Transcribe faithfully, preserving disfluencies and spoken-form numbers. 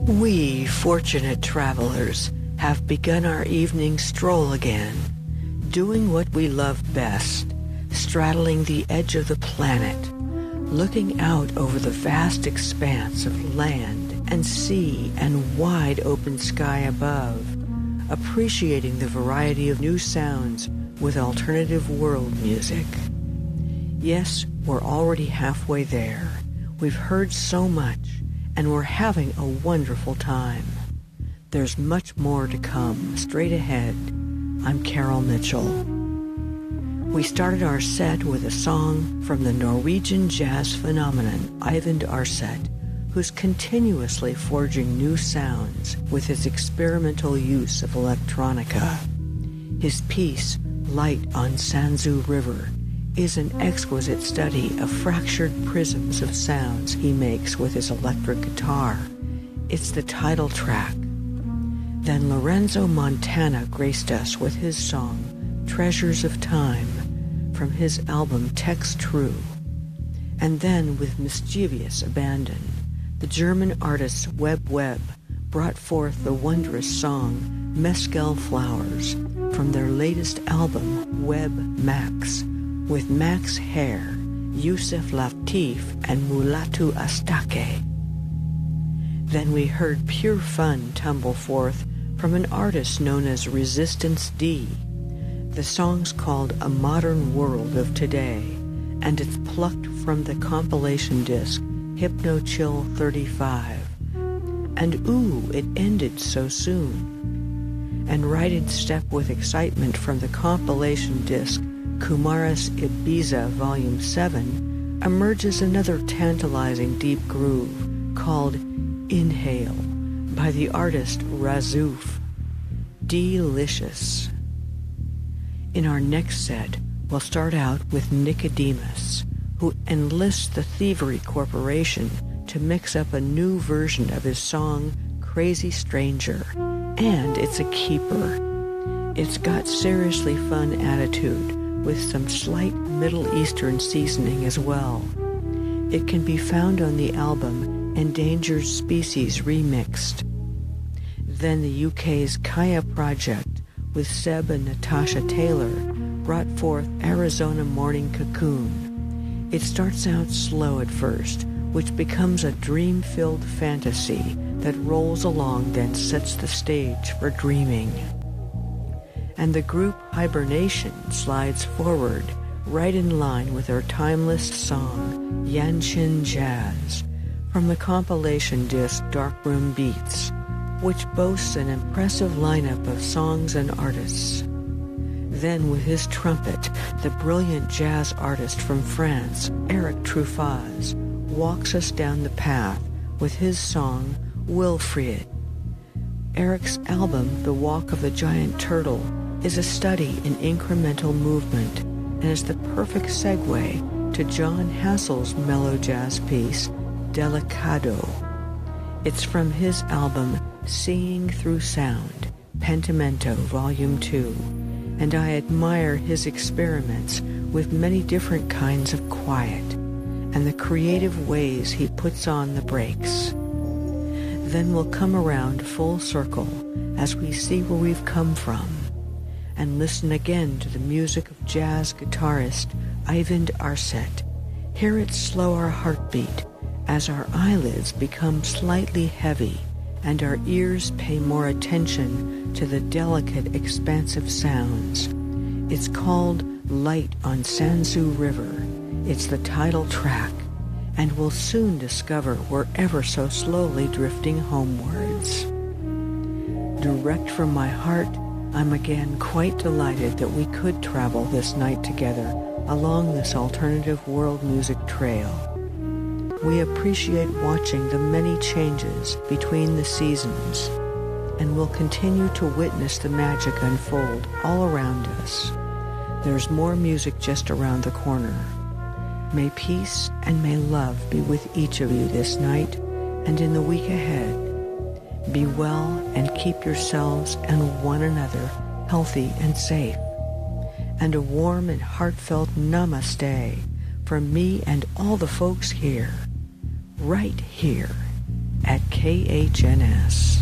We, fortunate travelers, have begun our evening stroll again, doing what we love best, straddling the edge of the planet, looking out over the vast expanse of land and sea and wide open sky above, appreciating the variety of new sounds with alternative world music. Yes, we're already halfway there. We've heard so much, and we're having a wonderful time. There's much more to come straight ahead. I'm Carol Mitchell. We started our set with a song from the Norwegian jazz phenomenon Eyvind Aarseth, who's continuously forging new sounds with his experimental use of electronica. His piece, Light on Sanzu River, is an exquisite study of fractured prisms of sounds he makes with his electric guitar. It's the title track. Then Lorenzo Montana graced us with his song, Treasures of Time, from his album Text True. And then, with mischievous abandon, the German artist Web Web brought forth the wondrous song Mescal Flowers from their latest album Web Max, with Max Hare, Yusef Lateef, and Mulatu Astake. Then we heard pure fun tumble forth from an artist known as Resistance D. The song's called A Modern World of Today, and it's plucked from the compilation disc Hypno Chill thirty-five. And ooh, it ended so soon. And right in step with excitement from the compilation disc Kumaris Ibiza Volume seven emerges another tantalizing deep groove called Inhale by the artist Razoof. Delicious. In our next set, we'll start out with Nicodemus, who enlists the Thievery Corporation to mix up a new version of his song Crazy Stranger, and it's a keeper. It's got seriously fun attitude with some slight Middle Eastern seasoning as well. It can be found on the album Endangered Species Remixed. Then the U K's Kaya Project with Seb and Natasha Taylor brought forth Arizona Morning Cocoon. It starts out slow at first, which becomes a dream-filled fantasy that rolls along, then sets the stage for dreaming. And the group Hibernation slides forward, right in line with their timeless song, Yanshin Jazz, from the compilation disc Darkroom Beats, which boasts an impressive lineup of songs and artists. Then with his trumpet, the brilliant jazz artist from France, Eric Truffaz, walks us down the path with his song, Wilfried. Eric's album, The Walk of the Giant Turtle, is a study in incremental movement and is the perfect segue to John Hassel's mellow jazz piece, Delicado. It's from his album Seeing Through Sound, Pentimento Volume two, and I admire his experiments with many different kinds of quiet and the creative ways he puts on the brakes. Then we'll come around full circle as we see where we've come from and listen again to the music of jazz guitarist Eyvind Aarseth. Hear it slow our heartbeat as our eyelids become slightly heavy and our ears pay more attention to the delicate, expansive sounds. It's called Light on Sanzu River. It's the title track, and we'll soon discover we're ever so slowly drifting homewards. Direct from my heart, I'm again quite delighted that we could travel this night together along this alternative world music trail. We appreciate watching the many changes between the seasons, and will continue to witness the magic unfold all around us. There's more music just around the corner. May peace and may love be with each of you this night and in the week ahead. Be well and keep yourselves and one another healthy and safe. And a warm and heartfelt namaste from me and all the folks here, right here at K H N S.